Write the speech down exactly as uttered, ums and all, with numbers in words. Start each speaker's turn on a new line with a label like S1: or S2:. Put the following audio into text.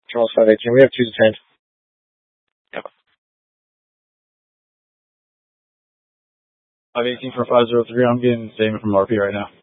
S1: Charles five eighteen. We have two detained.
S2: Yep.
S3: five eighteen for five zero three. I'm getting a statement from R P right now.